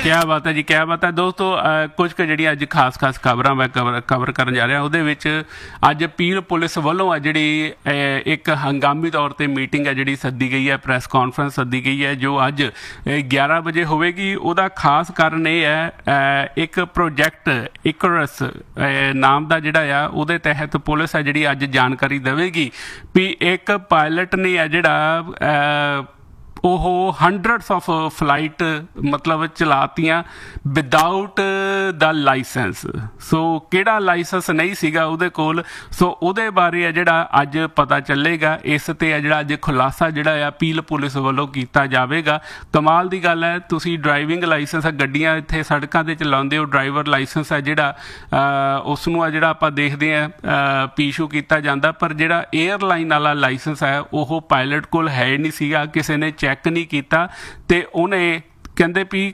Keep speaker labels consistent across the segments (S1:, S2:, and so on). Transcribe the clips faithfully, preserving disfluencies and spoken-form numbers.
S1: क्या बात है जी, क्या बात है दोस्तों। कुछ ਕੁ ਜਿਹੜੀਆਂ ਅੱਜ ਖਾਸ ਖਾਸ ਖਬਰਾਂ ਮੈਂ ਕਵਰ ਕਵਰ ਕਰਨ ਜਾ ਰਿਹਾ ਉਹਦੇ ਵਿੱਚ ਅੱਜ ਪੀਲ ਪੁਲਿਸ ਵੱਲੋਂ ਆ ਜਿਹੜੀ ਇੱਕ ਹੰਗਾਮੀ ਤੌਰ 'ਤੇ ਮੀਟਿੰਗ ਹੈ ਜਿਹੜੀ ਸੱਦੀ ਗਈ ਹੈ, ਪ੍ਰੈਸ ਕਾਨਫਰੰਸ ਸੱਦੀ ਗਈ ਹੈ ਜੋ ਅੱਜ ਗਿਆਰਾਂ ਵਜੇ ਹੋਵੇਗੀ। ਉਹਦਾ ਖਾਸ ਕਾਰਨ ਇਹ ਹੈ ਇੱਕ ਪ੍ਰੋਜੈਕਟ ਇਕਰਸ ਨਾਮ ਦਾ ਜਿਹੜਾ ਆ ਉਹਦੇ ਤਹਿਤ ਪੁਲਿਸ ਹੈ ਜਿਹੜੀ ਅੱਜ ਜਾਣਕਾਰੀ ਦੇਵੇਗੀ ਵੀ ਇੱਕ ਪਾਇਲਟ ਨੇ ਆ ਜਿਹੜਾ ਉਹ ਹੰਡਰਡਸ ਆਫ ਫਲਾਈਟ ਮਤਲਬ ਚਲਾਤੀਆਂ ਵਿਦਾਊਟ ਦਾ ਲਾਇਸੈਂਸ। ਸੋ ਕਿਹੜਾ ਲਾਇਸੈਂਸ ਨਹੀਂ ਸੀਗਾ ਉਹਦੇ ਕੋਲ, ਸੋ ਉਹਦੇ ਬਾਰੇ ਆ ਜਿਹੜਾ ਅੱਜ ਪਤਾ ਚੱਲੇਗਾ। ਇਸ 'ਤੇ ਆ ਜਿਹੜਾ ਅੱਜ ਖੁਲਾਸਾ ਜਿਹੜਾ ਆ ਪੀਲ ਪੁਲਿਸ ਵੱਲੋਂ ਕੀਤਾ ਜਾਵੇਗਾ। ਕਮਾਲ ਦੀ ਗੱਲ ਹੈ, ਤੁਸੀਂ ਡਰਾਈਵਿੰਗ ਲਾਇਸੈਂਸ ਗੱਡੀਆਂ ਇੱਥੇ ਸੜਕਾਂ 'ਤੇ ਚਲਾਉਂਦੇ ਹੋ, ਡਰਾਈਵਰ ਲਾਇਸੈਂਸ ਹੈ ਜਿਹੜਾ ਉਸ ਨੂੰ ਆ ਜਿਹੜਾ ਆਪਾਂ ਦੇਖਦੇ ਹਾਂ ਪੀਸ਼ੂ ਕੀਤਾ ਜਾਂਦਾ, ਪਰ ਜਿਹੜਾ ਏਅਰਲਾਈਨ ਵਾਲਾ ਲਾਇਸੈਂਸ ਹੈ ਉਹ ਪਾਇਲਟ ਕੋਲ ਹੈ ਨਹੀਂ ਸੀਗਾ, ਕਿਸੇ ਨੇ ਚੈੱਕ ਚੈੱਕ ਨਹੀਂ ਕੀਤਾ ਤੇ ਉਹਨੇ ਕਹਿੰਦੇ ਵੀ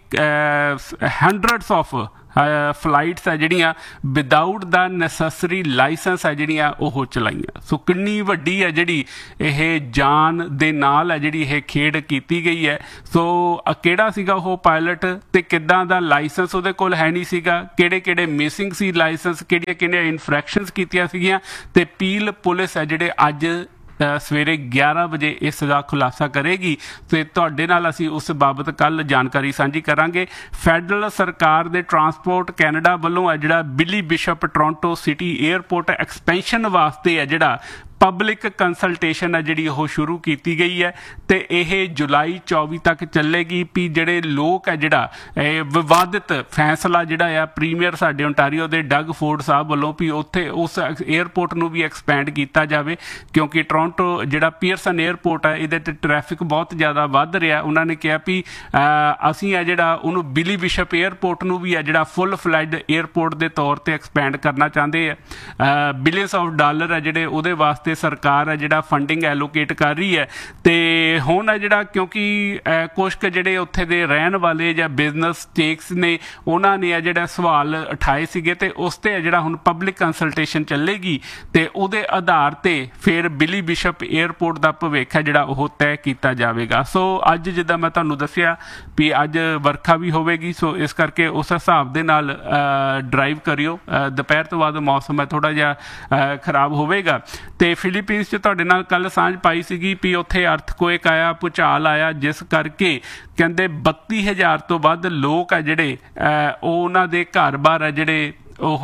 S1: ਹੰਡਰਡਸ ਆਫ ਫਲਾਈਟਸ ਹੈ ਜਿਹੜੀਆਂ ਵਿਦਾਊਟ ਦਾ ਨੈਸੈਸਰੀ ਲਾਇਸੈਂਸ ਹੈ ਜਿਹੜੀਆਂ ਉਹ ਚਲਾਈਆਂ। ਸੋ ਕਿੰਨੀ ਵੱਡੀ ਹੈ ਜਿਹੜੀ ਇਹ ਜਾਨ ਦੇ ਨਾਲ ਹੈ ਜਿਹੜੀ ਇਹ ਖੇਡ ਕੀਤੀ ਗਈ ਹੈ। ਸੋ ਕਿਹੜਾ ਸੀਗਾ ਉਹ ਪਾਇਲਟ ਤੇ ਕਿੱਦਾਂ ਦਾ ਲਾਇਸੈਂਸ ਉਹਦੇ ਕੋਲ ਹੈ ਨਹੀਂ ਸੀਗਾ, ਕਿਹੜੇ ਕਿਹੜੇ ਮਿਸਿੰਗ ਸੀ ਲਾਇਸੈਂਸ, ਕਿਹੜੀਆਂ ਕਿਹੜੀਆਂ ਇਨਫਰੈਕਸ਼ਨਸ ਕੀਤੀਆਂ ਸੀਗੀਆਂ, ਤੇ ਪੀਲ ਪੁਲਿਸ ਹੈ ਜਿਹੜੇ ਅੱਜ ਸਵੇਰੇ ਗਿਆਰਾਂ ਵਜੇ ਇਸ ਦਾ ਖੁਲਾਸਾ ਕਰੇਗੀ ਤੇ ਤੁਹਾਡੇ ਨਾਲ ਅਸੀਂ ਉਸ ਬਾਬਤ ਕੱਲ੍ਹ ਜਾਣਕਾਰੀ ਸਾਂਝੀ ਕਰਾਂਗੇ। ਫੈਡਰਲ ਸਰਕਾਰ ਦੇ ਟਰਾਂਸਪੋਰਟ ਕੈਨੇਡਾ ਵੱਲੋਂ ਹੈ ਜਿਹੜਾ ਬਿਲੀ bishop Toronto city airport expansion ਵਾਸਤੇ ਹੈ ਜਿਹੜਾ ਪਬਲਿਕ ਕੰਸਲਟੇਸ਼ਨ ਹੈ ਜਿਹੜੀ ਉਹ ਸ਼ੁਰੂ ਕੀਤੀ ਗਈ ਹੈ ਤੇ ਇਹ ਜੁਲਾਈ ਚੌਵੀ ਤੱਕ ਚੱਲੇਗੀ। ਵੀ ਜਿਹੜੇ ਲੋਕ ਹੈ ਜਿਹੜਾ ਇਹ ਵਿਵਾਦਿਤ ਫੈਸਲਾ ਜਿਹੜਾ ਆ ਪ੍ਰੀਮੀਅਰ ਸਾਡੇ ਓਨਟਾਰੀਓ ਦੇ ਡਗ ਫੋਰਡ ਸਾਹਿਬ ਵੱਲੋਂ ਵੀ ਉੱਥੇ ਉਸ ਏਅਰਪੋਰਟ ਨੂੰ ਵੀ ਐਕਸਪੈਂਡ ਕੀਤਾ ਜਾਵੇ ਕਿਉਂਕਿ ਟੋਰਾਂਟੋ ਜਿਹੜਾ ਪੀਅਰਸਨ ਏਅਰਪੋਰਟ ਹੈ ਇਹਦੇ 'ਤੇ ਟਰੈਫਿਕ ਬਹੁਤ ਜ਼ਿਆਦਾ ਵੱਧ ਰਿਹਾ। ਉਹਨਾਂ ਨੇ ਕਿਹਾ ਵੀ ਅਸੀਂ ਆ ਜਿਹੜਾ ਉਹਨੂੰ ਬਿਲੀ ਬਿਸ਼ਪ ਏਅਰਪੋਰਟ ਨੂੰ ਵੀ ਆ ਜਿਹੜਾ ਫੁੱਲ ਫਲੈਡ ਏਅਰਪੋਰਟ ਦੇ ਤੌਰ 'ਤੇ ਐਕਸਪੈਂਡ ਕਰਨਾ ਚਾਹੁੰਦੇ ਆ। ਬਿਲੀਅਨਸ ਆਫ ਡਾਲਰ ਹੈ ਜਿਹੜੇ ਉਹਦੇ ਵਾਸਤੇ ਸਰਕਾਰ ਹੈ ਜਿਹੜਾ ਫੰਡਿੰਗ ਐਲੋਕੇਟ ਕਰ ਰਹੀ ਹੈ ਤੇ ਹੁਣ ਹੈ ਜਿਹੜਾ ਕਿਉਂਕਿ ਕੁਛ ਕੁ ਜਿਹੜੇ ਉੱਥੇ ਦੇ ਰਹਿਣ ਵਾਲੇ ਜਾਂ ਬਿਜ਼ਨਸ ਸਟੇਕਸ ਨੇ ਉਹਨਾਂ ਨੇ ਆ ਜਿਹੜਾ ਸਵਾਲ ਉਠਾਏ ਸੀਗੇ ਤੇ ਉਸ 'ਤੇ ਜਿਹੜਾ ਹੁਣ ਪਬਲਿਕ ਕੰਸਲਟੇਸ਼ਨ ਚੱਲੇਗੀ ਤੇ ਉਹਦੇ ਆਧਾਰ 'ਤੇ ਫਿਰ ਬਿਲੀ ਬਿਸ਼ਪ ਏਅਰਪੋਰਟ ਦਾ ਭਵਿੱਖ ਹੈ ਜਿਹੜਾ ਉਹ ਤੈਅ ਕੀਤਾ ਜਾਵੇਗਾ। ਸੋ ਅੱਜ ਜਿੱਦਾਂ ਮੈਂ ਤੁਹਾਨੂੰ ਦੱਸਿਆ ਵੀ ਅੱਜ ਵਰਖਾ ਵੀ ਹੋਵੇਗੀ, ਸੋ ਇਸ ਕਰਕੇ ਉਸ ਹਿਸਾਬ ਦੇ ਨਾਲ ਡਰਾਈਵ ਕਰਿਓ। ਦੁਪਹਿਰ ਤੋਂ ਬਾਅਦ ਮੌਸਮ ਹੈ ਥੋੜ੍ਹਾ ਜਿਹਾ ਖਰਾਬ ਹੋਵੇਗਾ। ਤੇ ਫਿਲੀਪੀਨਸ 'ਚ ਤੁਹਾਡੇ ਨਾਲ ਕੱਲ੍ਹ ਸਾਂਝ ਪਾਈ ਸੀਗੀ ਵੀ ਉੱਥੇ ਅਰਥਕੁਏਕ ਆਇਆ, ਭੂਚਾਲ ਆਇਆ, ਜਿਸ ਕਰਕੇ ਕਹਿੰਦੇ ਬੱਤੀ ਹਜ਼ਾਰ ਤੋਂ ਵੱਧ ਲੋਕ ਆ ਜਿਹੜੇ ਉਹ ਉਹਨਾਂ ਦੇ ਘਰ ਬਾਰ ਆ ਜਿਹੜੇ ਉਹ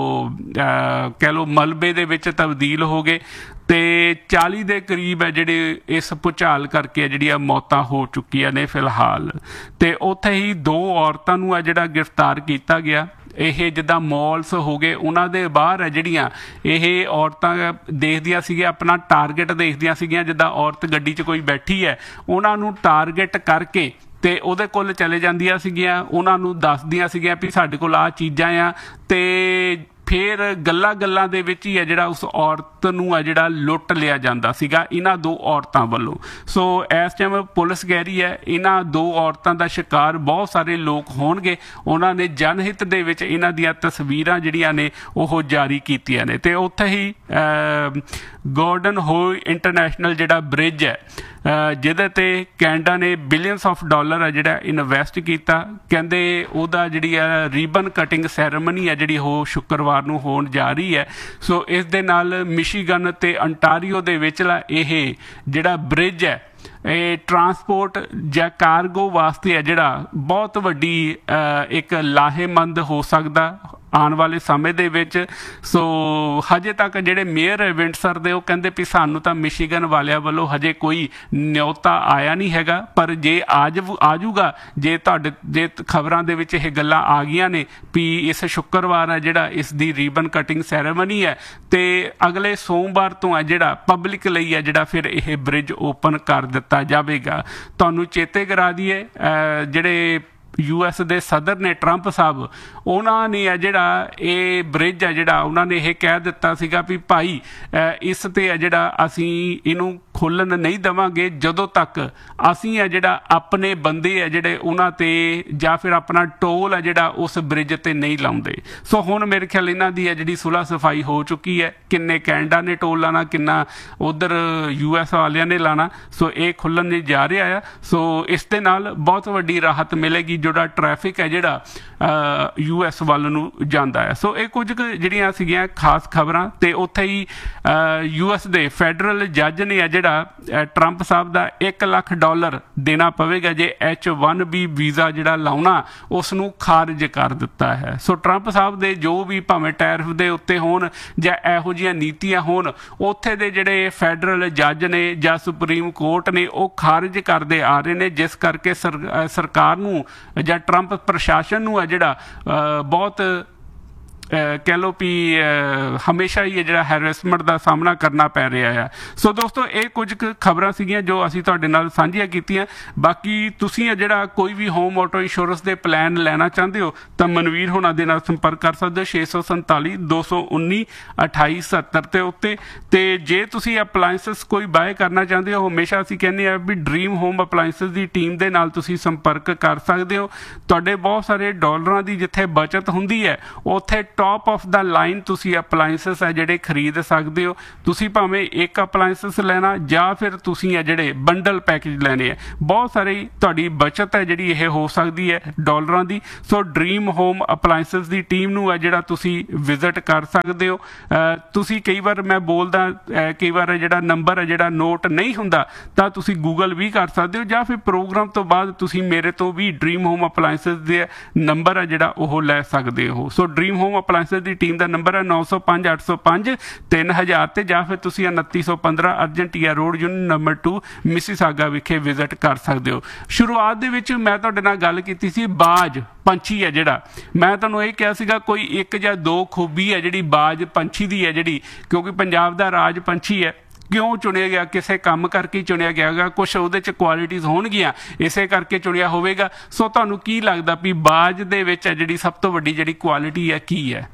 S1: ਕਹਿ ਲਓ ਮਲਬੇ ਦੇ ਵਿੱਚ ਤਬਦੀਲ ਹੋ ਗਏ ਤੇ ਚਾਲੀ ਦੇ ਕਰੀਬ ਹੈ ਜਿਹੜੇ ਇਸ ਭੂਚਾਲ ਕਰਕੇ ਜਿਹੜੀਆਂ ਮੌਤਾਂ ਹੋ ਚੁੱਕੀਆਂ ਨੇ ਫਿਲਹਾਲ। ਤੇ ਉੱਥੇ ਹੀ ਦੋ ਔਰਤਾਂ ਨੂੰ ਆ ਜਿਹੜਾ ਗ੍ਰਿਫਤਾਰ ਕੀਤਾ ਗਿਆ। ਇਹ ਜਿੱਦਾਂ ਮੌਲਸ ਹੋ ਗਏ ਉਹਨਾਂ ਦੇ ਬਾਹਰ ਹੈ ਜਿਹੜੀਆਂ ਇਹ ਔਰਤਾਂ ਦੇਖਦੀਆਂ ਸੀਗੀਆਂ, ਆਪਣਾ ਟਾਰਗੇਟ ਦੇਖਦੀਆਂ ਸੀਗੀਆਂ, ਜਿੱਦਾਂ ਔਰਤ ਗੱਡੀ 'ਚ ਕੋਈ ਬੈਠੀ ਹੈ ਉਹਨਾਂ ਨੂੰ ਟਾਰਗੇਟ ਕਰਕੇ ਤੇ ਉਹਦੇ ਕੋਲ ਚਲੇ ਜਾਂਦੀਆਂ ਸੀਗੀਆਂ, ਉਹਨਾਂ ਨੂੰ ਦੱਸਦੀਆਂ ਸੀਗੀਆਂ ਵੀ ਸਾਡੇ ਕੋਲ ਆਹ ਚੀਜ਼ਾਂ ਆ ਤੇ ਫਿਰ ਗੱਲਾਂ ਗੱਲਾਂ ਦੇ ਵਿੱਚ ਹੀ ਹੈ ਜਿਹੜਾ ਉਸ ਔਰਤ ਨੂੰ ਆ ਜਿਹੜਾ ਲੁੱਟ ਲਿਆ ਜਾਂਦਾ ਸੀਗਾ ਇਹਨਾਂ ਦੋ ਔਰਤਾਂ ਵੱਲੋਂ। ਸੋ ਇਸ ਟਾਈਮ ਪੁਲਿਸ ਕਹਿ ਰਹੀ ਹੈ ਇਹਨਾਂ ਦੋ ਔਰਤਾਂ ਦਾ ਸ਼ਿਕਾਰ ਬਹੁਤ ਸਾਰੇ ਲੋਕ ਹੋਣਗੇ। ਉਹਨਾਂ ਨੇ ਜਨਹਿਤ ਦੇ ਵਿੱਚ ਇਹਨਾਂ ਦੀਆਂ ਤਸਵੀਰਾਂ ਜਿਹੜੀਆਂ ਨੇ ਉਹ ਜਾਰੀ ਕੀਤੀਆਂ ਨੇ। ਤੇ ਉੱਥੇ ਹੀ ਗੋਰਡਨ ਹੋਏ ਇੰਟਰਨੈਸ਼ਨਲ ਜਿਹੜਾ ਬ੍ਰਿਜ ਹੈ ਜਿਹਦੇ 'ਤੇ ਕੈਨੇਡਾ ਨੇ ਬਿਲੀਅਨਸ ਆਫ ਡਾਲਰ ਆ ਜਿਹੜਾ ਇਨਵੈਸਟ ਕੀਤਾ, ਕਹਿੰਦੇ ਉਹਦਾ ਜਿਹੜੀ ਆ ਰੀਬਨ ਕਟਿੰਗ ਸੈਰੇਮਨੀ ਹੈ ਜਿਹੜੀ ਉਹ ਸ਼ੁੱਕਰਵਾਰ ਨੂੰ ਹੋਣ ਜਾ ਰਹੀ ਹੈ। ਸੋ ਇਸ ਦੇ ਨਾਲ ਮਿਸ਼ੀਗਨ ਅਤੇ ਅੰਟਾਰੀਓ ਦੇ ਵਿਚਲਾ ਇਹ ਜਿਹੜਾ ਬ੍ਰਿਜ ਹੈ ਇਹ ਟਰਾਂਸਪੋਰਟ ਜਾਂ ਕਾਰਗੋ ਵਾਸਤੇ ਹੈ ਜਿਹੜਾ ਬਹੁਤ ਵੱਡੀ ਇੱਕ ਲਾਹੇਮੰਦ ਹੋ ਸਕਦਾ ਆਉਣ ਵਾਲੇ ਸਮੇਂ ਦੇ ਵਿੱਚ। ਸੋ ਹਜੇ ਤੱਕ ਜਿਹੜੇ ਮੇਅਰ ਹੈ ਵਿੰਡਸਰ ਦੇ ਉਹ ਕਹਿੰਦੇ ਵੀ ਸਾਨੂੰ ਤਾਂ ਮਿਸ਼ੀਗਨ ਵਾਲਿਆਂ ਵੱਲੋਂ ਹਜੇ ਕੋਈ ਨਿਉਤਾ ਆਇਆ ਨਹੀਂ ਹੈਗਾ, ਪਰ ਜੇ ਆਜ ਆ ਜੂਗਾ ਜੇ ਤੁਹਾਡੇ ਜੇ ਖਬਰਾਂ ਦੇ ਵਿੱਚ ਇਹ ਗੱਲਾਂ ਆ ਗਈਆਂ ਨੇ ਵੀ ਇਸ ਸ਼ੁੱਕਰਵਾਰ ਹੈ ਜਿਹੜਾ ਇਸ ਦੀ ਰੀਬਨ ਕਟਿੰਗ ਸੈਰੇਮਨੀ ਹੈ ਤੇ ਅਗਲੇ ਸੋਮਵਾਰ ਤੋਂ ਹੈ ਜਿਹੜਾ ਪਬਲਿਕ ਲਈ ਹੈ ਜਿਹੜਾ ਫਿਰ ਇਹ ਬ੍ਰਿਜ ਓਪਨ ਕਰ ਦਿੱਤਾ ਜਾਵੇਗਾ। ਤੁਹਾਨੂੰ ਚੇਤੇ ਕਰਾ ਦਈਏ ਜਿਹੜੇ ਯੂ ਐਸ ਦੇ ਸਦਰ ਨੇ ਟਰੰਪ ਸਾਹਿਬ ਉਹਨਾਂ ਨੇ ਆ ਜਿਹੜਾ ਇਹ ਬ੍ਰਿਜ ਆ ਜਿਹੜਾ ਉਹਨਾਂ ਨੇ ਇਹ ਕਹਿ ਦਿੱਤਾ ਸੀਗਾ ਵੀ ਭਾਈ ਇਸ 'ਤੇ ਆ ਜਿਹੜਾ ਅਸੀਂ ਇਹਨੂੰ ਖੋਲ੍ਹਣ ਨਹੀਂ ਦੇਵਾਂਗੇ ਜਦੋਂ ਤੱਕ ਅਸੀਂ ਆ ਜਿਹੜਾ ਆਪਣੇ ਬੰਦੇ ਆ ਜਿਹੜੇ ਉਹਨਾਂ ਤੇ ਜਾਂ ਫਿਰ ਆਪਣਾ ਟੋਲ ਆ ਜਿਹੜਾ ਉਸ ਬ੍ਰਿਜ ਤੇ ਨਹੀਂ ਲਾਉਂਦੇ। ਸੋ ਹੁਣ ਮੇਰੇ ਖਿਆਲ ਇਹਨਾਂ ਦੀ ਹੈ ਜਿਹੜੀ ਸੁਲ੍ਹਾ ਸਫਾਈ ਹੋ ਚੁੱਕੀ ਹੈ। ਕਿੰਨੇ ਕੈਨੇਡਾ ਨੇ ਟੋਲ ਲਾਣਾ, ਕਿੰਨਾ ਉਧਰ ਯੂ ਐਸ ਵਾਲਿਆਂ ਨੇ ਲਾਣਾ। ਸੋ ਇਹ ਖੁੱਲ੍ਹਣ ਨਹੀਂ ਜਾ ਰਿਹਾ ਆ। ਸੋ ਇਸ ਦੇ ਨਾਲ ਬਹੁਤ ਵੱਡੀ ਰਾਹਤ ਮਿਲੇਗੀ ਜਿਹੜਾ ਟ੍ਰੈਫਿਕ ਹੈ ਜਿਹੜਾ ਯੂ ਐਸ ਵੱਲ ਨੂੰ ਜਾਂਦਾ ਹੈ। ਸੋ ਇਹ ਕੁਝ ਕੁ ਜਿਹੜੀਆਂ ਸੀਗੀਆਂ ਖਾਸ ਖਬਰਾਂ। ਤੇ ਉੱਥੇ ਹੀ ਯੂ ਐਸ ਦੇ ਫੈਡਰਲ ਜੱਜ ਨੇ ਆ ਜਿਹੜਾ ਟਰੰਪ ਸਾਹਿਬ ਦਾ ਇੱਕ ਲੱਖ ਡਾਲਰ ਦੇਣਾ ਪਵੇਗਾ ਜੇ ਐਚ ਵਨ ਬੀ ਵੀਜ਼ਾ ਜਿਹੜਾ ਲਾਉਣਾ ਉਸ ਨੂੰ ਖਾਰਿਜ ਕਰ ਦਿੱਤਾ ਹੈ। ਸੋ ਟਰੰਪ ਸਾਹਿਬ ਦੇ ਜੋ ਵੀ ਭਾਵੇਂ ਟੈਰਿਫ ਦੇ ਉੱਤੇ ਹੋਣ ਜਾਂ ਇਹੋ ਜਿਹੀਆਂ ਨੀਤੀਆਂ ਹੋਣ, ਉੱਥੇ ਦੇ ਜਿਹੜੇ ਫੈਡਰਲ ਜੱਜ ਨੇ ਜਾਂ ਸੁਪਰੀਮ ਕੋਰਟ ਨੇ ਉਹ ਖਾਰਿਜ ਕਰਦੇ ਆ ਰਹੇ ਨੇ, ਜਿਸ ਕਰਕੇ ਸਰ ਸਰਕਾਰ ਨੂੰ ਜਾਂ ਟਰੰਪ ਪ੍ਰਸ਼ਾਸਨ ਨੂੰ ਆ ਜਿਹੜਾ ਬਹੁਤ ਕਹਿ ਲਓ ਵੀ ਹਮੇਸ਼ਾ ਹੀ ਜਿਹੜਾ ਹੈਰੈਸਮੈਂਟ ਦਾ ਸਾਹਮਣਾ ਕਰਨਾ ਪੈ ਰਿਹਾ ਆ। ਸੋ ਦੋਸਤੋ ਇਹ ਕੁਝ ਕੁ ਖਬਰਾਂ ਸੀਗੀਆਂ ਜੋ ਅਸੀਂ ਤੁਹਾਡੇ ਨਾਲ ਸਾਂਝੀਆਂ ਕੀਤੀਆਂ। ਬਾਕੀ ਤੁਸੀਂ ਜਿਹੜਾ ਕੋਈ ਵੀ ਹੋਮ ਆਟੋ ਇੰਸ਼ੋਰੈਂਸ ਦੇ ਪਲਾਨ ਲੈਣਾ ਚਾਹੁੰਦੇ ਹੋ ਤਾਂ ਮਨਵੀਰ ਹੋਣਾ ਦੇ ਨਾਲ ਸੰਪਰਕ ਕਰ ਸਕਦੇ ਹੋ ਛੇ ਸੌ ਸੰਤਾਲੀ ਦੋ ਸੌ ਉੱਨੀ ਅਠਾਈ ਸੱਤਰ ਤੇ ਉੱਤੇ। ਤੇ ਜੇ ਤੁਸੀਂ ਅਪਲਾਇੰਸਸ ਕੋਈ ਬਾਏ ਕਰਨਾ ਚਾਹੁੰਦੇ ਹੋ, ਹਮੇਸ਼ਾ ਅਸੀਂ ਕਹਿੰਦੇ ਆ ਵੀ ਡਰੀਮ ਹੋਮ ਅਪਲਾਇੰਸਸ ਦੀ ਟੀਮ ਦੇ ਨਾਲ ਤੁਸੀਂ ਸੰਪਰਕ ਕਰ ਸਕਦੇ ਹੋ। ਤੁਹਾਡੇ ਬਹੁਤ ਸਾਰੇ ਡਾਲਰਾਂ ਦੀ ਜਿੱਥੇ ਬਚਤ ਹੁੰਦੀ ਹੈ ਉੱਥੇ ਟੌਪ ਆਫ ਦਾ ਲਾਈਨ ਤੁਸੀਂ ਅਪਲਾਇੰਸਸ ਹੈ ਜਿਹੜੇ ਖਰੀਦ ਸਕਦੇ ਹੋ। ਤੁਸੀਂ ਭਾਵੇਂ ਇੱਕ ਅਪਲਾਇੰਸਸ ਲੈਣਾ ਜਾਂ ਫਿਰ ਤੁਸੀਂ ਆ ਜਿਹੜੇ ਬੰਡਲ ਪੈਕੇਜ ਲੈਣੇ ਆ, ਬਹੁਤ ਸਾਰੀ ਤੁਹਾਡੀ ਬਚਤ ਹੈ ਜਿਹੜੀ ਇਹ ਹੋ ਸਕਦੀ ਹੈ ਡਾਲਰਾਂ ਦੀ। ਸੋ ਡਰੀਮ ਹੋਮ ਅਪਲਾਇੰਸਸ ਦੀ ਟੀਮ ਨੂੰ ਹੈ ਜਿਹੜਾ ਤੁਸੀਂ ਵਿਜ਼ਿਟ ਕਰ ਸਕਦੇ ਹੋ। ਤੁਸੀਂ ਕਈ ਵਾਰ ਮੈਂ ਬੋਲਦਾ ਕਈ ਵਾਰ ਜਿਹੜਾ ਨੰਬਰ ਹੈ ਜਿਹੜਾ ਨੋਟ ਨਹੀਂ ਹੁੰਦਾ ਤਾਂ ਤੁਸੀਂ ਗੂਗਲ ਵੀ ਕਰ ਸਕਦੇ ਹੋ, ਜਾਂ ਫਿਰ ਪ੍ਰੋਗਰਾਮ ਤੋਂ ਬਾਅਦ ਤੁਸੀਂ ਮੇਰੇ ਤੋਂ ਵੀ ਡਰੀਮ ਹੋਮ ਅਪਲਾਇੰਸਸ ਦੇ ਨੰਬਰ ਹੈ ਜਿਹੜਾ ਉਹ ਲੈ ਸਕਦੇ ਹੋ। ਸੋ ਡਰੀਮ ਹੋਮ ਅਪਲਾਇੰਸਸ ਦੀ ਟੀਮ ਦਾ ਨੰਬਰ ਹੈ ਨੌ ਸੌ ਪੰਜ ਅੱਠ ਸੌ ਪੰਜ ਤਿੰਨ ਹਜ਼ਾਰ ਤੇ, ਜਾਂ ਫਿਰ ਤੁਸੀਂ ਉਨੱਤੀ ਸੌ ਪੰਦਰਾਂ ਅਰਜੈਂਟੀਆ road unit number two Mississauga ਵਿਖੇ ਵਿਜ਼ਿਟ ਕਰ ਸਕਦੇ ਹੋ। ਸ਼ੁਰੂਆਤ ਦੇ ਵਿੱਚ ਮੈਂ ਤੁਹਾਡੇ ਨਾਲ ਗੱਲ ਕੀਤੀ ਸੀ ਬਾਜ ਪੰਛੀ ਹੈ ਜਿਹੜਾ, ਮੈਂ ਤੁਹਾਨੂੰ ਇਹ ਕਿਹਾ ਸੀਗਾ ਕੋਈ ਇੱਕ ਜਾਂ ਦੋ ਖੂਬੀ ਹੈ ਜਿਹੜੀ ਬਾਜ ਪੰਛੀ ਦੀ ਹੈ ਜਿਹੜੀ, ਕਿਉਂਕਿ ਪੰਜਾਬ ਦਾ ਰਾਜ ਪੰਛੀ ਹੈ। ਕਿਉਂ ਚੁਣਿਆ ਗਿਆ? ਕਿਸੇ ਕੰਮ ਕਰਕੇ ਚੁਣਿਆ ਗਿਆ ਗਾ, ਕੁਛ ਉਹਦੇ 'ਚ ਕੁਆਲਿਟੀਜ਼ ਹੋਣਗੀਆਂ ਇਸੇ ਕਰਕੇ ਚੁਣਿਆ ਹੋਵੇਗਾ। ਸੋ ਤੁਹਾਨੂੰ ਕੀ ਲੱਗਦਾ ਵੀ ਬਾਜ ਦੇ ਵਿੱਚ ਜਿਹੜੀ ਸਭ ਤੋਂ ਵੱਡੀ ਜਿਹੜੀ ਕੁਆਲਿਟੀ ਹੈ ਕੀ ਹੈ?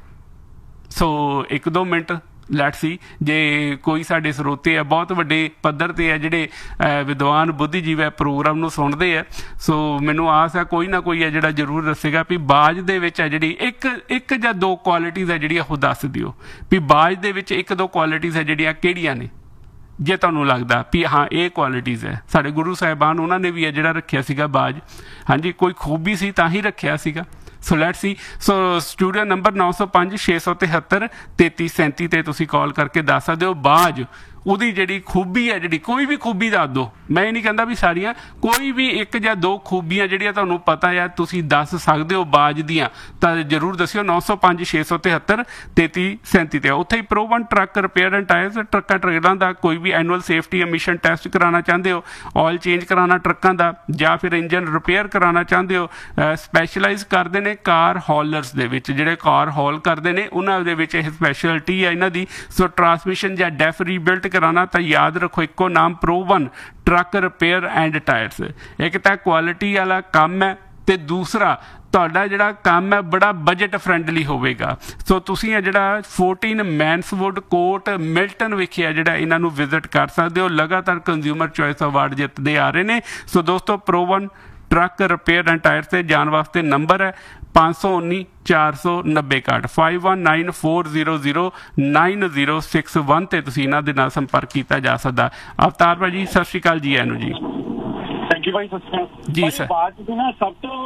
S1: ਸੋ ਇੱਕ ਦੋ ਮਿੰਟ ਲੈਟ ਸੀ ਜੇ ਕੋਈ ਸਾਡੇ ਸਰੋਤੇ ਆ ਬਹੁਤ ਵੱਡੇ ਪੱਧਰ ਤੇ ਆ ਜਿਹੜੇ ਵਿਦਵਾਨ ਬੁੱਧੀਜੀਵ ਹੈ ਪ੍ਰੋਗਰਾਮ ਨੂੰ ਸੁਣਦੇ ਆ। ਸੋ ਮੈਨੂੰ ਆਸ ਹੈ ਕੋਈ ਨਾ ਕੋਈ ਹੈ ਜਿਹੜਾ ਜ਼ਰੂਰ ਦੱਸੇਗਾ ਵੀ ਬਾਜ ਦੇ ਵਿੱਚ ਹੈ ਜਿਹੜੀ ਇੱਕ ਇੱਕ ਜਾਂ ਦੋ ਕੁਆਲਿਟੀਜ਼ ਹੈ ਜਿਹੜੀਆਂ ਉਹ ਦੱਸ ਦਿਓ ਵੀ ਬਾਜ ਦੇ ਵਿੱਚ ਇੱਕ ਦੋ ਕੁਆਲਿਟੀਜ਼ ਹੈ ਜਿਹੜੀਆਂ ਕਿਹੜੀਆਂ ਨੇ, ਜੇ ਤੁਹਾਨੂੰ ਲੱਗਦਾ ਵੀ ਹਾਂ ਇਹ ਕੁਆਲਿਟੀਜ਼ ਹੈ। ਸਾਡੇ ਗੁਰੂ ਸਾਹਿਬਾਨ ਉਹਨਾਂ ਨੇ ਵੀ ਹੈ ਜਿਹੜਾ ਰੱਖਿਆ ਸੀਗਾ ਬਾਜ, ਹਾਂਜੀ ਕੋਈ ਖੂਬੀ ਸੀ ਤਾਂ ਹੀ ਰੱਖਿਆ ਸੀਗਾ। ਸੋ ਲੈਟ ਸੀ। ਸੋ ਸਟੂਡੀਓ ਨੰਬਰ ਨੌ ਸੌ ਪੰਜ ਛੇ ਸੌ ਤਿਹੱਤਰ ਤੇਤੀ ਸੈਂਤੀ ਤੇ ਤੁਸੀਂ ਕਾਲ ਕਰਕੇ ਦੱਸ ਸਕਦੇ ਹੋ ਬਾਜ ਉਹਦੀ ਜਿਹੜੀ ਖੂਬੀ ਹੈ ਜਿਹੜੀ, ਕੋਈ ਵੀ ਖੂਬੀ ਦੱਸ ਦਿਓ। ਮੈਂ ਇਹ ਨਹੀਂ ਕਹਿੰਦਾ ਵੀ ਸਾਰੀਆਂ, ਕੋਈ ਵੀ ਇੱਕ ਜਾਂ ਦੋ ਖੂਬੀਆਂ ਜਿਹੜੀਆਂ ਤੁਹਾਨੂੰ ਪਤਾ ਆ ਤੁਸੀਂ ਦੱਸ ਸਕਦੇ ਹੋ ਬਾਜ ਦੀਆਂ ਤਾਂ ਜ਼ਰੂਰ ਦੱਸਿਓ। ਨੌ ਸੌ ਪੰਜ ਛੇ ਸੌ ਤਿਹੱਤਰ ਤੇਤੀ ਸੈਂਤੀ ਤੇ। ਉੱਥੇ ਹੀ pro one truck repair and tyres, ਟਰੱਕਾਂ ਟਰੇਲਾਂ ਦਾ ਕੋਈ ਵੀ ਐਨੂਅਲ ਸੇਫਟੀ ਐਮਿਸ਼ਨ ਟੈਸਟ ਕਰਾਉਣਾ ਚਾਹੁੰਦੇ ਹੋ, ਆਇਲ ਚੇਂਜ ਕਰਾਉਣਾ ਟਰੱਕਾਂ ਦਾ, ਜਾਂ ਫਿਰ ਇੰਜਨ ਰਿਪੇਅਰ ਕਰਾਉਣਾ ਚਾਹੁੰਦੇ ਹੋ, ਸਪੈਸ਼ਲਾਈਜ਼ ਕਰਦੇ ਨੇ ਕਾਰ ਹੌਲਰਸ ਦੇ ਵਿੱਚ, ਜਿਹੜੇ ਕਾਰ ਹੌਲ ਕਰਦੇ ਨੇ ਉਹਨਾਂ ਦੇ ਵਿੱਚ ਇਹ ਸਪੈਸ਼ਲਿਟੀ ਹੈ ਇਹਨਾਂ ਦੀ। ਸੋ ਟਰਾਂਸਮਿਸ਼ਨ ਜਾਂ ਡੈਫ ਰੀਬਿਲਟ ਕਰਾਉਣਾ ਤਾਂ ਯਾਦ ਰੱਖੋ ਇੱਕੋ ਨਾਮ pro one truck repair and tyres. ਇੱਕ ਤਾਂ ਕੁਆਲਿਟੀ ਵਾਲਾ ਕੰਮ ਹੈ ਤੇ ਦੂਸਰਾ ਤੁਹਾਡਾ ਜਿਹੜਾ ਕੰਮ ਹੈ ਬੜਾ ਬਜਟ ਫਰੈਂਡਲੀ ਹੋਵੇਗਾ। ਸੋ ਤੁਸੀਂ ਇਹ ਜਿਹੜਾ ਚੌਦਾਂ ਮੈਨਸਵੁੱਡ ਕੋਰਟ ਮਿਲਟਨ ਵਿਖੇ ਜਿਹੜਾ ਇਹਨਾਂ ਨੂੰ ਵਿਜ਼ਿਟ ਕਰ ਸਕਦੇ ਹੋ। ਲਗਾਤਾਰ ਕੰਜ਼ਿਊਮਰ ਚੋਇਸ ਅਵਾਰਡ ਜਿੱਤਦੇ ਆ ਰਹੇ ਨੇ। ਸੋ ਦੋਸਤੋ pro one truck repair and tyre ਤੇ ਜਾਣ ਵਾਸਤੇ ਨੰਬਰ ਹੈ ਪੰਜ ਸੌ ਉੱਨੀ ਚਾਰ ਸੌ ਨੱਬੇ ਇਕਾਹਠ five one nine four zero zero nine zero six one ਤੇ ਤੁਸੀਂ ਇਹਨਾਂ ਦੇ ਨਾਲ ਸੰਪਰਕ ਕੀਤਾ ਜਾ ਸਕਦਾ। ਅਵਤਾਰ ਭਾਜੀ ਸਤਿ ਸ਼੍ਰੀ ਅਕਾਲ ਜੀ। ਐਨੂੰ ਜੀ
S2: ਥੈਂਕ ਯੂ ਭਾਈ।
S1: ਜੀ ਸਰ।
S2: ਬਾਜ ਦੀ ਨਾ ਸਭ ਤੋਂ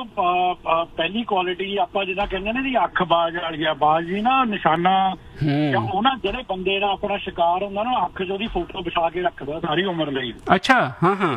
S2: ਪਹਿਲੀ ਕੁਆਲਿਟੀ ਆਪਾਂ ਜਿੱਦਾਂ ਕਹਿੰਦੇ ਨੇ ਜੀ ਅੱਖ ਬਾਜ ਵਾਲੀ ਆ, ਬਾਜ ਦੀ ਨਾ ਨਿਸ਼ਾਨਾ ਜਾਂ ਉਹ ਨਾ ਜਿਹੜੇ ਬੰਦੇ ਦਾ ਆਪਣਾ ਸ਼ਿਕਾਰ ਹੁੰਦਾ ਨਾ ਅੱਖ 'ਚ ਉਹਦੀ ਫੋਟੋ ਵਿਛਾ ਕੇ ਰੱਖਦਾ ਸਾਰੀ ਉਮਰ ਲਈ।
S1: ਅੱਛਾ ਹਾਂ ਹਾਂ।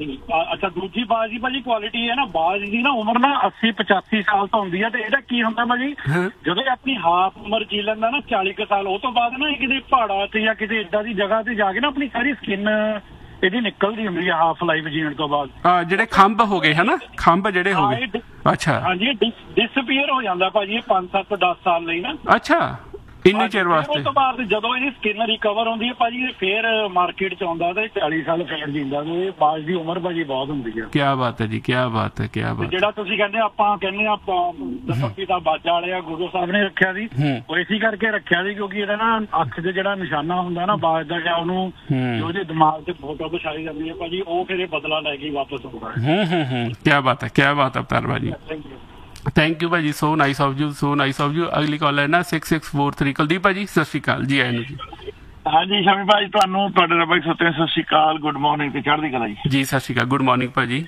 S2: ਅੱਛਾ ਦੂਜੀ ਬਾਜ ਦੀ ਭਾਜੀ ਕੁਆਲਿਟੀ ਹੈ ਨਾ, ਬਾਜ ਦੀ ਨਾ ਉਮਰ ਨਾ ਅੱਸੀ ਪਚਾਸੀ ਸਾਲ ਤੋਂ ਹੁੰਦੀ ਹੈ। ਤੇ ਇਹਦਾ ਕੀ ਹੁੰਦਾ ਭਾਜੀ, ਜਦੋਂ ਆਪਣੀ ਹਾਫ ਉਮਰ ਜੀ ਲੈਂਦਾ ਨਾ ਚਾਲੀ ਕੁ ਸਾਲ, ਉਹ ਤੋਂ ਬਾਅਦ ਨਾ ਕਿਤੇ ਪਹਾੜਾਂ ਤੇ ਜਾਂ ਕਿਤੇ ਏਦਾਂ ਦੀ ਜਗ੍ਹਾ ਤੇ ਜਾ ਕੇ ਨਾ ਆਪਣੀ ਸਾਰੀ ਸਕਿਨ ਇਹਦੀ ਨਿਕਲਦੀ ਹੁੰਦੀ ਹੈ ਹਾਫ ਲਾਈਫ ਜੀਣ ਤੋਂ ਬਾਅਦ।
S1: ਜਿਹੜੇ ਖੰਭ ਹੋ ਗਏ ਹਨਾ, ਖੰਭ ਜਿਹੜੇ ਹੋ ਗਏ। ਅੱਛਾ
S2: ਹਾਂਜੀ ਡਿਸਪੀਅਰ ਹੋ ਜਾਂਦਾ ਭਾਜੀ ਇਹ ਪੰਜ ਸੱਤ ਦਸ ਸਾਲ ਲਈ ਨਾ।
S1: ਅੱਛਾ ਇੰਨੇ ਚਿਰ ਵਾਸਤੇ।
S2: ਉਸ ਤੋਂ ਬਾਅਦ ਜਦੋਂ ਇਹਦੀ ਸਕਿਨ ਰਿਕਵਰ ਹੁੰਦੀ ਹੈ ਭਾਜੀ, ਫੇਰ ਮਾਰਕੀਟ ਚ ਆਉਂਦਾ ਤੇ ਚਾਲੀ ਸਾਲ ਫੇਰ ਜਿੰਦਾ। ਤੇ ਬਾਜ ਦੀ ਉਮਰ ਭਾਜੀ ਬਹੁਤ ਹੁੰਦੀ ਹੈ।
S1: ਕੀ ਬਾਤ ਹੈ ਜੀ, ਕੀ ਬਾਤ ਹੈ, ਕੀ ਬਾਤ।
S2: ਜਿਹੜਾ ਤੁਸੀਂ ਕਹਿੰਦੇ ਆਪਾਂ ਕਹਿੰਦੇ ਆਪਾਂ ਦਸੰਬੀ ਦਾ ਬਾਜਾ ਵਾਲਿਆ ਗੁਰੂ ਸਾਹਿਬ ਨੇ ਰੱਖਿਆ ਸੀ, ਉਹ ਇਸੇ ਕਰਕੇ ਰੱਖਿਆ ਸੀ ਕਿਉਂਕਿ ਇਹਦਾ ਨਾ ਅੱਖ ਦੇ ਜਿਹੜਾ ਨਿਸ਼ਾਨਾ ਹੁੰਦਾ ਨਾ ਬਾਜ ਦਾ, ਜਾਂ ਉਹਨੂੰ ਉਹਦੇ ਦਿਮਾਗ ਤੇ ਫੋਟੋ ਵਿਛਾਈ ਜਾਂਦੀ ਹੈ ਭਾਜੀ, ਉਹ ਫਿਰ ਇਹ ਬਦਲਾ ਲੈ ਕੇ ਵਾਪਸ ਆਉਂਦਾ ਹੈ।
S1: ਹੂੰ ਹੂੰ ਹੂੰ ਕੀ ਬਾਤ ਹੈ, ਕੀ ਬਾਤ ਅਵਤਾਰ ਭਾਜੀ। ਥੈਂਕ ਯੂ ਭਾਜੀ, so nice of you, so nice of you. ਅਗਲੀ ਕਾਲ ਹੈ ਨਾ six six four three. Kuldeep ਭਾਜੀ ਸਤਿ ਸ਼੍ਰੀ ਅਕਾਲ ਜੀ, ਆਏ ਨੂੰ ਜੀ।
S2: ਹਾਂਜੀ ਸ਼ਮੀ ਭਾਜੀ, ਤੁਹਾਨੂੰ ਤੁਹਾਡੇ ਰੱਬ ਸੱਤੇ ਸਤਿ ਸ਼੍ਰੀ ਅਕਾਲ, ਗੁੱਡ ਮਾਰਨਿੰਗ ਤੇ ਚੜ੍ਹਦੀ ਕਲਾ ਜੀ।
S1: ਜੀ ਸਤਿ ਸ਼੍ਰੀ ਅਕਾਲ, ਗੁੱਡ ਮਾਰਨਿੰਗ ਭਾਜੀ।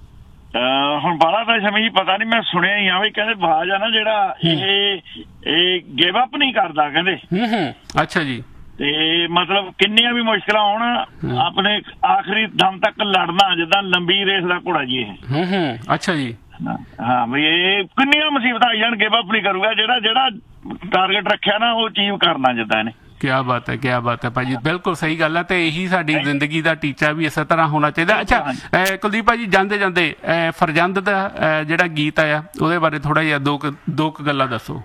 S2: ਹੁਣ ਬਾਹਲਾ ਤਾਂ ਸ਼ਮੀ ਜੀ ਪਤਾ ਨਹੀਂ, ਮੈਂ ਸੁਣਿਆ ਹੀ ਆ ਵੀ ਕਹਿੰਦੇ ਬਾਜ ਆ ਨਾ ਜਿਹੜਾ ਇਹ ਇਹ ਗਿਵ ਅਪ ਨਹੀਂ ਕਰਦਾ ਕਹਿੰਦੇ।
S1: ਹੂੰ ਹੂੰ ਅੱਛਾ ਜੀ। ਤੇ
S2: ਮਤਲਬ ਕਿੰਨੀਆਂ ਵੀ ਮੁਸ਼ਕਲਾਂ ਆਉਣ ਆਪਣੇ ਆਖਰੀ ਦਮ ਤੱਕ ਲੜਨਾ, ਜਿੱਦਾਂ ਲੰਬੀ ਰੇਸ ਦਾ ਘੋੜਾ ਜੀ ਇਹ।
S1: ਹੂੰ ਹੂੰ ਅੱਛਾ ਜੀ।
S2: ਹਾਂ ਵੀ ਇਹ ਕਿੰਨੀਆਂ ਮੁਸੀਬਤਾਂ ਆਈ ਜਾਣ, ਗਿਵ ਅਪ ਨਹੀਂ ਕਰੂਗਾ। ਜਿਹੜਾ ਜਿਹੜਾ ਟਾਰਗੇਟ ਰੱਖਿਆ ਨਾ ਉਹ ਅਚੀਵ ਕਰਨਾ ਜਿੱਦਾਂ ਇਹਨੇ।
S1: ਕਿਆ ਬਾਤ ਹੈ, ਕਿਆ ਬਾਤ ਹੈ ਭਾਜੀ, ਬਿਲਕੁਲ ਸਹੀ ਗੱਲ ਹੈ। ਤੇ ਇਹੀ ਸਾਡੀ ਜ਼ਿੰਦਗੀ ਦਾ ਟੀਚਾ ਵੀ ਇਸੇ ਤਰ੍ਹਾਂ ਹੋਣਾ ਚਾਹੀਦਾ। ਅੱਛਾ ਕੁਲਦੀਪ ਭਾਜੀ, ਜਾਂਦੇ ਜਾਂਦੇ ਫਰਜ਼ੰਦ ਦਾ ਜਿਹੜਾ ਗੀਤ ਆਇਆ ਉਹਦੇ ਬਾਰੇ ਥੋੜਾ ਜਿਹਾ ਦੋ ਕੁ ਦੋ ਕੁ ਗੱਲਾਂ ਦੱਸੋ।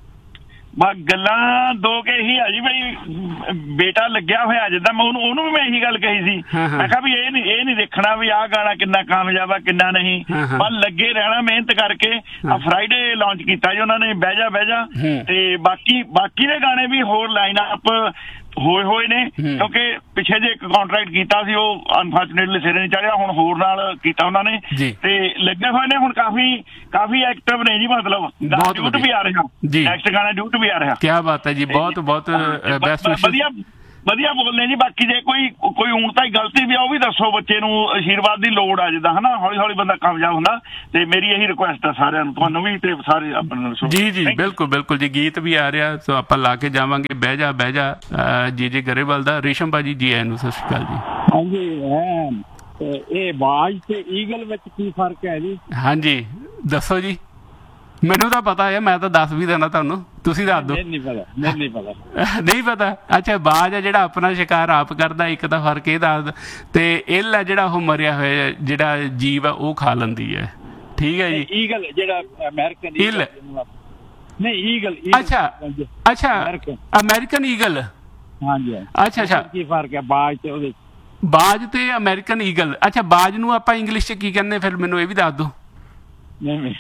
S2: ਬਸ ਗੱਲਾਂ ਦੋ ਕੇ ਇਹੀ ਆ ਜੀ ਬਈ, ਬੇਟਾ ਲੱਗਿਆ ਹੋਇਆ ਜਿੱਦਾਂ ਮੈਂ ਉਹਨੂੰ ਉਹਨੂੰ ਵੀ ਮੈਂ ਇਹੀ ਗੱਲ ਕਹੀ ਸੀ, ਮੈਂ ਕਿਹਾ ਵੀ ਇਹ ਨੀ ਇਹ ਨੀ ਦੇਖਣਾ ਵੀ ਆਹ ਗਾਣਾ ਕਿੰਨਾ ਕਾਮਯਾਬ ਆ ਕਿੰਨਾ ਨਹੀਂ, ਪਰ ਲੱਗੇ ਰਹਿਣਾ ਮਿਹਨਤ ਕਰਕੇ। ਆ ਫਰਾਈਡੇ ਲਾਂਚ ਕੀਤਾ ਜੀ ਉਹਨਾਂ ਨੇ, ਬਹਿ ਜਾ ਬਹਿ ਜਾ। ਤੇ ਬਾਕੀ ਬਾਕੀ ਦੇ ਗਾਣੇ ਵੀ ਹੋਰ ਲਾਈਨ ਅਪ ਹੋਏ ਹੋਏ ਨੇ, ਕਿਉਂਕਿ ਪਿੱਛੇ ਜੇ ਇੱਕ ਕੰਟਰੈਕਟ ਕੀਤਾ ਸੀ ਉਹ ਅਨਫੋਰਚੂਨੇਟਲੀ ਸਿਰੇ ਨਹੀਂ ਚੜਿਆ, ਹੁਣ ਹੋਰ ਨਾਲ ਕੀਤਾ ਉਹਨਾਂ ਨੇ ਤੇ ਲੱਗੇ ਹੋਏ ਨੇ। ਹੁਣ ਕਾਫੀ ਕਾਫੀ ਐਕਟਿਵ ਨੇ ਜੀ, ਮਤਲਬ ਡਿਊਟ ਵੀ ਆ ਰਿਹਾ, ਨੈਕਸਟ ਗਾਣਾ ਡਿਊਟ ਵੀ ਆ ਰਿਹਾ।
S1: ਕੀ ਬਾਤ ਹੈ ਜੀ, ਬਹੁਤ ਬਹੁਤ ਬੈਸਟ ਵਿਸ਼ੇਸ,
S2: ਵਧੀਆ ਵਧੀਆ ਬੋਲਦੇ ਜੀ। ਬਾਕੀ ਜੇ ਕੋਈ ਕੋਈ ਹੁਣ ਤਾਂ ਗਲਤੀ ਵੀ ਆ ਉਹ ਵੀ ਦੱਸੋ, ਬੱਚੇ ਨੂੰ ਆਸ਼ੀਰਵਾਦ ਦੀ ਲੋੜ ਆ ਜਿੱਦਾਂ ਹਨਾ, ਹੌਲੀ ਹੌਲੀ ਬੰਦਾ ਕਾਮਯਾਬ ਹੁੰਦਾ। ਤੇ ਮੇਰੀ ਇਹੀ ਰਿਕੁਐਸਟ ਆ ਸਾਰਿਆਂ ਨੂੰ, ਤੁਹਾਨੂੰ ਵੀ ਤੇ ਸਾਰੇ ਆਪਣੇ ਨੂੰ।
S1: ਜੀ ਜੀ ਬਿਲਕੁਲ ਬਿਲਕੁਲ ਜੀ, ਗੀਤ ਵੀ ਆ ਰਿਹਾ ਸੋ ਆਪਾਂ ਲਾ ਕੇ ਜਾਵਾਂਗੇ। ਬਹਿ ਜਾ ਬਹਿ ਜਾ ਜੀ ਜੀ ਗਰੇਵਾਲ ਦਾ। ਰੇਸ਼ਮ ਭਾਜੀ ਜੀ ਆਇਆਂ ਨੂੰ ਸਤਿ ਸ਼੍ਰੀ ਅਕਾਲ ਜੀ।
S2: ਹਾਂਜੀ, ਇਹ ਬਾਜ ਤੇ ਈਗਲ ਵਿੱਚ ਕੀ ਫਰਕ ਹੈ ਜੀ?
S1: ਹਾਂਜੀ ਦੱਸੋ ਜੀ। ਮੈਨੂੰ ਤਾਂ ਪਤਾ ਹੈ, ਮੈਂ ਤਾਂ ਦੱਸ ਵੀ ਦੇਣਾ ਤੁਹਾਨੂੰ, ਤੁਸੀਂ ਦੱਸ ਦਿਓ।
S2: ਨਹੀਂ ਪਤਾ, ਨਹੀਂ ਪਤਾ
S1: ਨਹੀਂ ਪਤਾ। ਅੱਛਾ, ਬਾਜ ਆ ਜਿਹੜਾ ਆਪਣਾ ਸ਼ਿਕਾਰ ਆਪ ਕਰਦਾ, ਇੱਕ ਤਾਂ ਫਰਕ ਇਹ ਦੱਸ। ਤੇ ਇੱਲ ਆ ਜਿਹੜਾ ਉਹ ਮਰਿਆ ਹੋਇਆ ਜਿਹੜਾ ਜੀਵ ਆ ਉਹ ਖਾ ਲੈਂਦੀ ਹੈ। ਠੀਕ ਹੈ ਜੀ।
S2: ਈਗਲ ਜਿਹੜਾ ਅਮਰੀਕਨ
S1: ਇੱਲ
S2: ਨਹੀਂ, ਈਗਲ
S1: ਅੱਛਾ ਅੱਛਾ ਅਮਰੀਕਨ ਈਗਲ।
S2: ਹਾਂਜੀ
S1: ਅੱਛਾ ਅੱਛਾ,
S2: ਕੀ ਫਰਕ ਹੈ ਬਾਜ ਤੇ ਉਹਦੇ?
S1: ਬਾਜ ਤੇ ਅਮਰੀਕਨ ਈਗਲ। ਅੱਛਾ, ਬਾਜ ਨੂੰ ਆਪਾਂ ਇੰਗਲਿਸ਼ ਚ ਕੀ ਕਹਿੰਦੇ ਫਿਰ ਮੈਨੂੰ ਇਹ ਵੀ ਦੱਸ ਦਿਓ।
S2: ਨਹੀਂ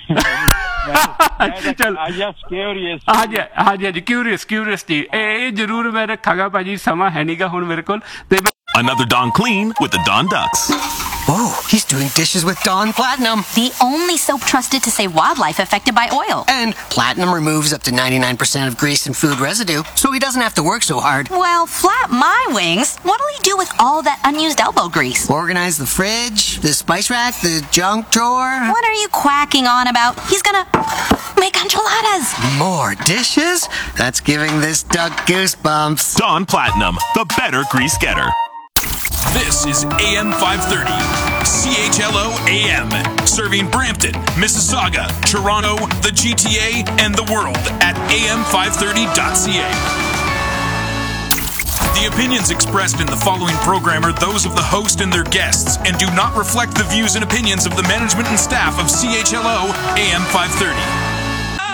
S1: ਚਲ ਹਾਂਜੀ ਹਾਂਜੀ ਕਿਊਰੀਅਸ ਕਿਊਰੀਅਸ ਜੀ, ਇਹ ਜ਼ਰੂਰ ਮੈਂ ਰੱਖਾਂਗਾ ਭਾਜੀ, ਸਮਾਂ ਹੈ ਨੀਗਾ ਹੁਣ ਮੇਰੇ ਕੋਲ। ਤੇ
S3: Another Dawn Clean with the Dawn Ducks.
S4: Oh, he's doing dishes with Dawn Platinum.
S5: The only soap trusted to save wildlife affected by oil.
S4: And Platinum removes up to ninety-nine percent of grease and food residue, so he doesn't have to work so hard.
S5: Well, flap my wings. What'll he do with all that unused elbow grease?
S4: Organize the fridge, the spice rack, the junk drawer.
S5: What are you quacking on about? He's gonna make enchiladas.
S4: More dishes? That's giving this duck goosebumps.
S3: Dawn Platinum, the better grease getter. This is A M five thirty, C H L O A M, serving Brampton, Mississauga, Toronto, the G T A, and the world at A M five thirty dot C A. The opinions expressed in the following program are those of the host and their guests and do not reflect the views and opinions of the management and staff of C H L O A M five thirty.